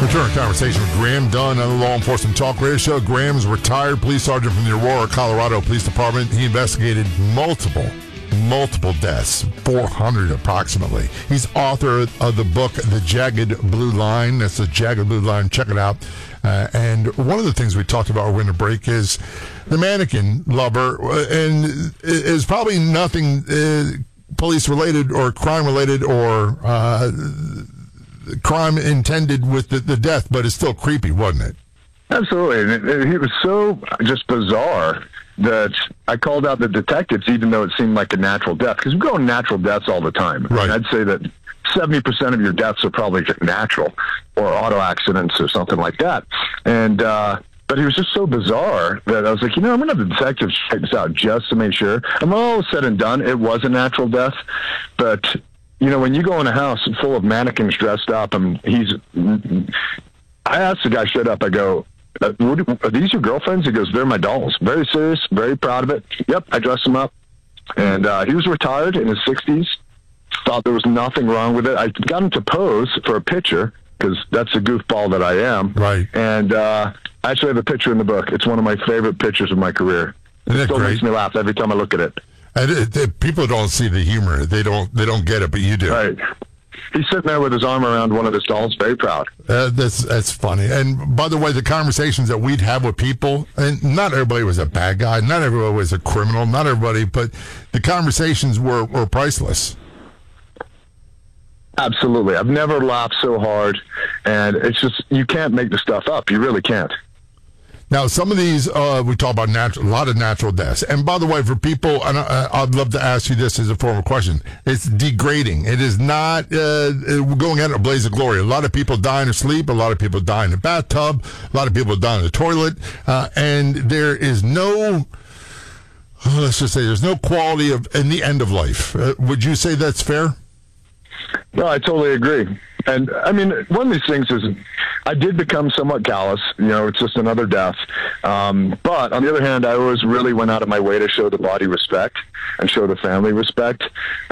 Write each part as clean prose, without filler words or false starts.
Return to conversation with Graham Dunn on the Law Enforcement Talk Radio Show. Graham's retired police sergeant from the Aurora, Colorado Police Department. He investigated multiple deaths, 400 approximately. He's author of the book, The Jagged Blue Line. That's The Jagged Blue Line. Check it out. And one of the things we talked about over winter break is the mannequin lover, and is probably nothing police-related or crime-related or crime intended with the death, but it's still creepy, wasn't it? Absolutely. And it was so just bizarre that I called out the detectives, even though it seemed like a natural death, because we go on natural deaths all the time. Right. And I'd say that 70% of your deaths are probably natural or auto accidents or something like that. And, but it was just so bizarre that I was like, I'm going to have the detectives check this out just to make sure. And when all was said and done, it was a natural death. But when you go in a house full of mannequins dressed up, and I asked the guy straight up, I go, are these your girlfriends? He goes, they're my dolls. Very serious, very proud of it. Yep, I dressed him up. And he was retired in his 60s. Thought there was nothing wrong with it. I got him to pose for a picture, because that's a goofball that I am. Right. And I actually have a picture in the book. It's one of my favorite pictures of my career. It still makes me laugh every time I look at it. And people don't see the humor. They don't get it, but you do. Right. He's sitting there with his arm around one of his dolls, very proud. That's funny. And by the way, the conversations that we'd have with people, and not everybody was a bad guy, not everybody was a criminal, not everybody, but the conversations were priceless. Absolutely. I've never laughed so hard, and it's just, you can't make the stuff up. You really can't. Now, some of these, we talk about a lot of natural deaths. And by the way, for people, and I'd love to ask you this as a form of question, it's degrading. It is not going out in a blaze of glory. A lot of people die in their sleep. A lot of people die in the bathtub. A lot of people die in the toilet. And there is no, let's just say, there's no quality in the end of life. Would you say that's fair? No, I totally agree. And, I mean, one of these things is I did become somewhat callous. It's just another death. But on the other hand, I always really went out of my way to show the body respect and show the family respect.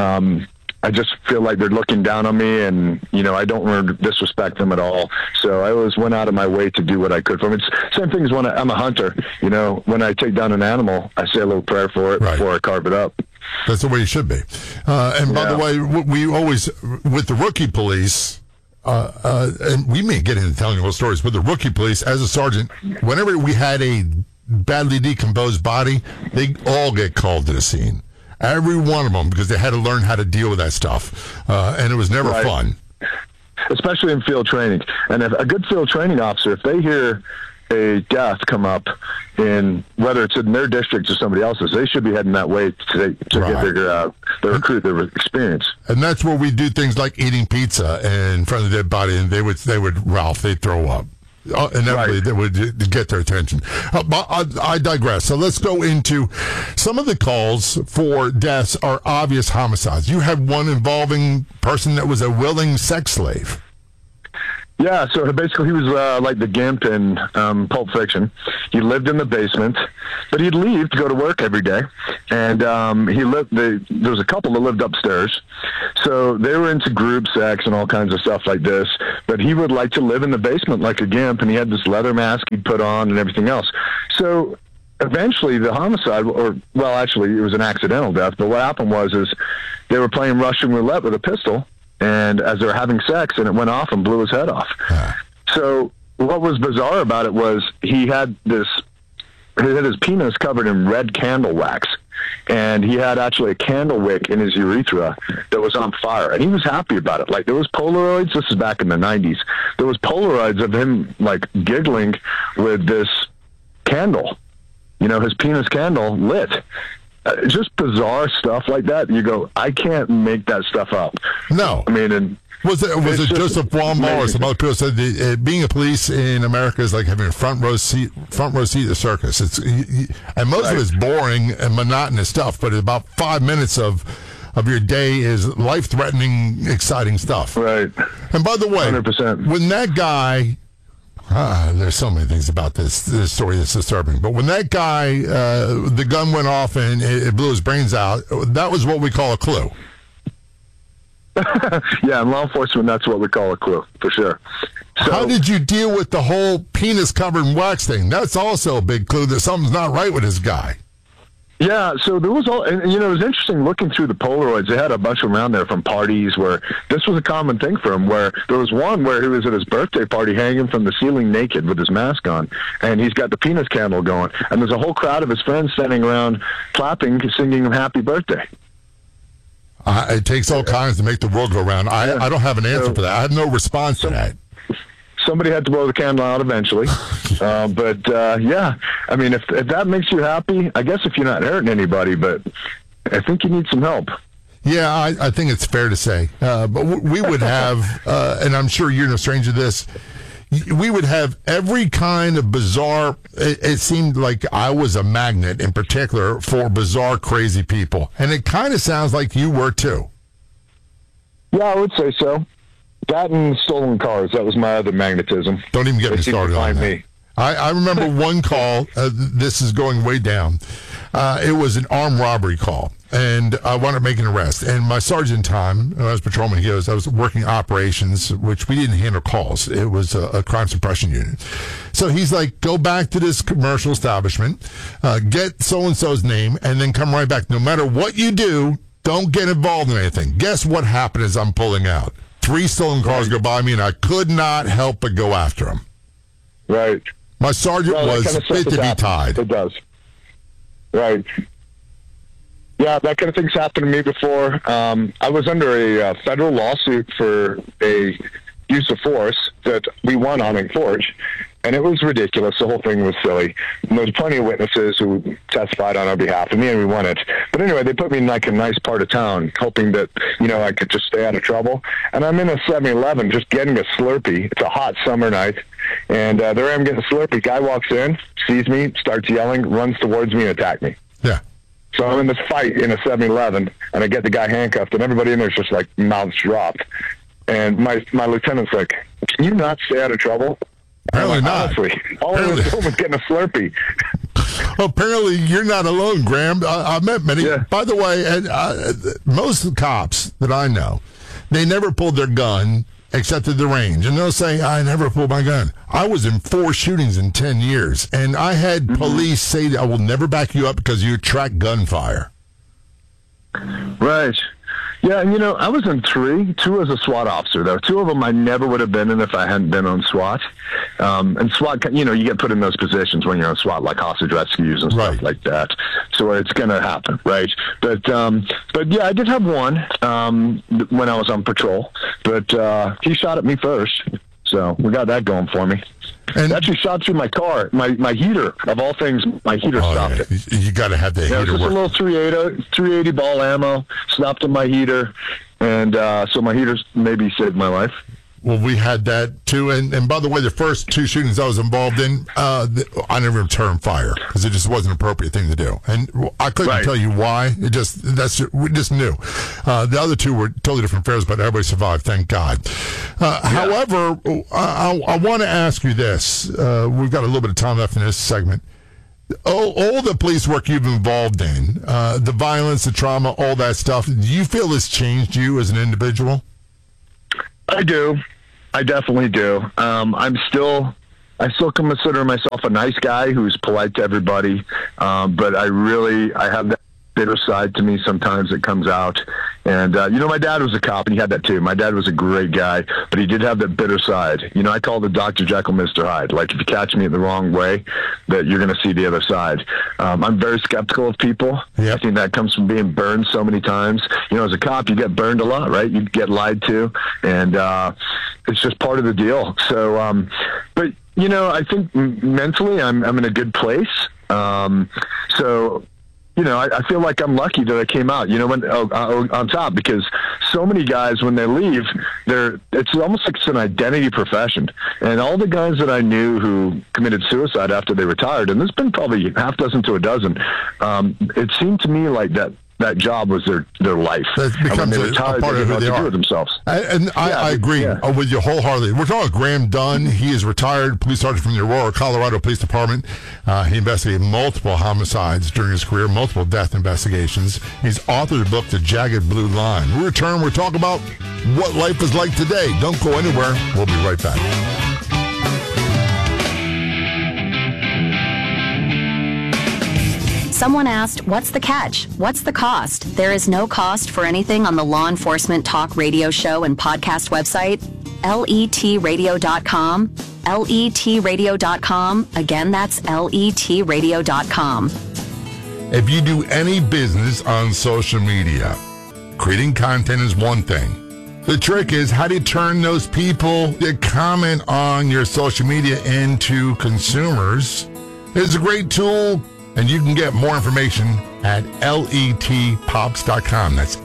I just feel like they're looking down on me, and, I don't want to disrespect them at all. So I always went out of my way to do what I could for them. It's the same thing as when I'm a hunter. When I take down an animal, I say a little prayer for it before I carve it up. That's the way it should be. And by the way, we always, with the rookie police, and we may get into telling those stories, but the rookie police, as a sergeant, whenever we had a badly decomposed body, they all get called to the scene. Every one of them, because they had to learn how to deal with that stuff. And it was never fun. Especially in field training. And if a good field training officer, if they hear a death come up in, whether it's in their district or somebody else's, they should be heading that way to get their recruit, their experience. And that's where we do things like eating pizza in front of the dead body, and they'd throw up. Inevitably, they would get their attention. I digress. So let's go into some of the calls for deaths are obvious homicides. You had one involving a person that was a willing sex slave. Yeah, so basically he was like the Gimp in Pulp Fiction. He lived in the basement, but he'd leave to go to work every day. And there was a couple that lived upstairs. So they were into group sex and all kinds of stuff like this. But he would like to live in the basement like a Gimp, and he had this leather mask he'd put on and everything else. So eventually the homicide, actually it was an accidental death, but what happened was they were playing Russian roulette with a pistol, and as they were having sex, and it went off and blew his head off. So what was bizarre about it was he had his penis covered in red candle wax, and he had actually a candle wick in his urethra that was on fire, and he was happy about it. Like, there was Polaroids, this is back in the 90s, there was Polaroids of him, like, giggling with this candle, his penis candle lit. Just bizarre stuff like that. You go, I can't make that stuff up. No. I mean, was it Joseph Wambaugh or some other people said being a police in America is like having a front row seat at the circus. And most of it's boring and monotonous stuff, but about 5 minutes of your day is life-threatening, exciting stuff. Right. And by the way, 100%. When that guy... there's so many things about this story that's disturbing. But when that guy, the gun went off and it blew his brains out, that was what we call a clue. Yeah, in law enforcement, that's what we call a clue, for sure. So, how did you deal with the whole penis covered in wax thing? That's also a big clue that something's not right with this guy. Yeah, so there was and it was interesting looking through the Polaroids. They had a bunch of them around there from parties where this was a common thing for him, where there was one where he was at his birthday party hanging from the ceiling naked with his mask on, and he's got the penis candle going, and there's a whole crowd of his friends standing around clapping, singing him happy birthday. It takes all kinds to make the world go round. I don't have an answer for that. I have no response to that. Somebody had to blow the candle out eventually. Yeah, I mean, if that makes you happy, I guess if you're not hurting anybody, but I think you need some help. Yeah, I think it's fair to say. But we would have, and I'm sure you're no stranger to this, we would have every kind of bizarre, it seemed like I was a magnet in particular for bizarre, crazy people. And it kind of sounds like you were too. Yeah, I would say so. That and stolen cars. That was my other magnetism. Don't even get me started on that. Me. I remember one call. This is going way down. It was an armed robbery call, and I wanted to make an arrest. And my sergeant time, I was patrolman, I was working operations, which we didn't handle calls. It was a crime suppression unit. So he's like, go back to this commercial establishment, get so-and-so's name, and then come right back. No matter what you do, don't get involved in anything. Guess what happened as I'm pulling out? 3 stolen cars go by me, and I could not help but go after them. Right. My sergeant was fit to be tied. It does. Right. Yeah, that kind of thing's happened to me before. I was under a federal lawsuit for a use of force that we won on in court, and it was ridiculous. The whole thing was silly. And there was plenty of witnesses who testified on our behalf, and we won it. But anyway, they put me in like a nice part of town, hoping that, I could just stay out of trouble. And I'm in a 7-Eleven just getting a Slurpee. It's a hot summer night. And there I am getting a Slurpee. Guy walks in, sees me, starts yelling, runs towards me and attacks me. Yeah. So I'm in this fight in a 7-Eleven, and I get the guy handcuffed, and everybody in there's just like mouths dropped. And my lieutenant's like, can you not stay out of trouble? Apparently not. Honestly, all I was doing was getting a Slurpee. Apparently, you're not alone, Graham. I met many. Yeah. By the way, most cops that I know, they never pulled their gun except at the range. And they'll say, I never pulled my gun. I was in 4 shootings in 10 years, and I had police say, I will never back you up because you attract gunfire. Right. Yeah, and I was in 3. 2 as a SWAT officer, though. 2 of them I never would have been in if I hadn't been on SWAT. And SWAT, you get put in those positions when you're on SWAT, like hostage rescues and stuff like that. So it's going to happen, right? But yeah, I did have one when I was on patrol, but he shot at me first. So we got that going for me. And actually shot through my car, my heater, of all things, my heater stopped it. You got to have the heater work. Just a little 380 ball ammo, stopped in my heater, and so my heaters maybe saved my life. Well, we had that too, and by the way, the first 2 shootings I was involved in, I never returned fire because it just wasn't an appropriate thing to do, and I couldn't tell you why. We just knew. The other 2 were totally different affairs, but everybody survived, thank God. However, I want to ask you this: we've got a little bit of time left in this segment. All the police work you've been involved in, the violence, the trauma, all that stuff. Do you feel it's changed you as an individual? I do. I definitely do. I still consider myself a nice guy who's polite to everybody. But I have that bitter side to me sometimes that comes out. And, my dad was a cop, and he had that too. My dad was a great guy, but he did have that bitter side. I call it Dr. Jekyll, Mr. Hyde. Like, if you catch me in the wrong way, that you're going to see the other side. I'm very skeptical of people. Yep. I think that comes from being burned so many times. As a cop, you get burned a lot, right? You get lied to, and it's just part of the deal. So, but, I think mentally I'm in a good place. So... I feel like I'm lucky that I came out, on top, because so many guys, when they leave, it's almost like it's an identity profession. And all the guys that I knew who committed suicide after they retired, and there's been probably half dozen to a dozen, it seemed to me like that job was their life. That becomes a part of who they are. Themselves. I agree with you wholeheartedly. We're talking about Graham Dunn. He is retired police sergeant from the Aurora, Colorado Police Department. He investigated multiple homicides during his career, multiple death investigations. He's authored the book, The Jagged Blue Line. When we return, we'll talk about what life is like today. Don't go anywhere. We'll be right back. Someone asked, what's the catch? What's the cost? There is no cost for anything on the Law Enforcement Talk radio show and podcast website, letradio.com. letradio.com. Again, that's letradio.com. If you do any business on social media, creating content is one thing. The trick is, how do you turn those people that comment on your social media into consumers? It's a great tool, and you can get more information at letpops.com. That's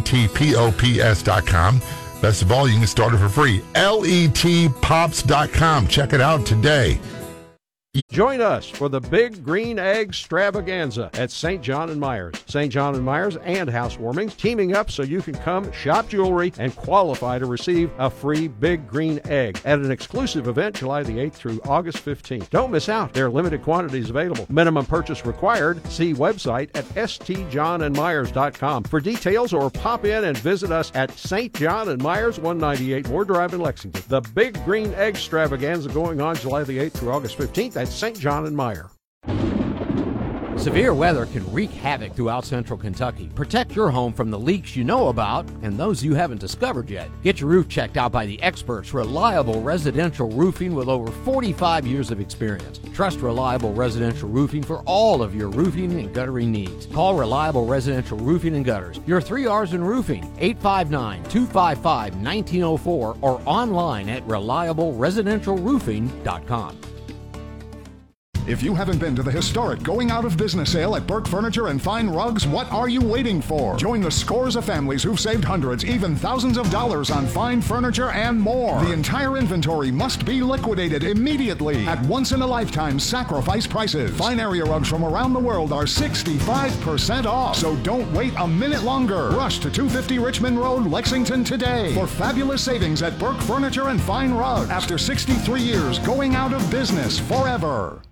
letpops.com. Best of all, you can start it for free. letpops.com. Check it out today. Join us for the Big Green Egg Extravaganza at St. John & Myers. St. John & Myers and Housewarming teaming up so you can come shop jewelry and qualify to receive a free Big Green Egg at an exclusive event July the 8th through August 15th. Don't miss out. There are limited quantities available. Minimum purchase required. See website at stjohnandmyers.com for details, or pop in and visit us at St. John & Myers, 198 Moore Drive in Lexington. The Big Green Egg Extravaganza going on July the 8th through August 15th at St. John & Meyer. Severe weather can wreak havoc throughout central Kentucky. Protect your home from the leaks you know about and those you haven't discovered yet. Get your roof checked out by the experts, Reliable Residential Roofing, with over 45 years of experience. Trust Reliable Residential Roofing for all of your roofing and guttering needs. Call Reliable Residential Roofing and Gutters. Your 3 R's in roofing, 859-255-1904, or online at reliableresidentialroofing.com. If you haven't been to the historic going out of business sale at Burke Furniture and Fine Rugs, what are you waiting for? Join the scores of families who've saved hundreds, even thousands of dollars on fine furniture and more. The entire inventory must be liquidated immediately at once-in-a-lifetime sacrifice prices. Fine area rugs from around the world are 65% off. So don't wait a minute longer. Rush to 250 Richmond Road, Lexington today for fabulous savings at Burke Furniture and Fine Rugs. After 63 years, going out of business forever.